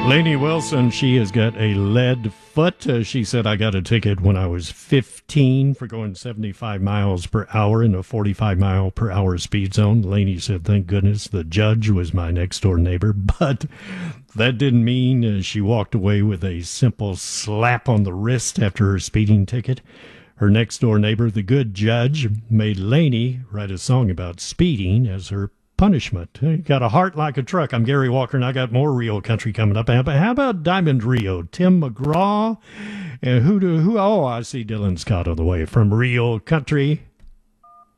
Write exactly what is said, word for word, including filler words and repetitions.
Lainey Wilson, she has got a lead foot. Uh, she said, I got a ticket when I was fifteen for going seventy-five miles per hour in a forty-five mile per hour speed zone. Lainey said, thank goodness the judge was my next door neighbor. But that didn't mean uh, she walked away with a simple slap on the wrist after her speeding ticket. Her next door neighbor, the good judge, made Lainey write a song about speeding as her punishment. You got a heart like a truck. I'm Gary Walker, and I got more Rio country coming up. How about Diamond Rio? Tim McGraw? And who do, who? Oh, I see Dylan Scott on the way from Rio Country.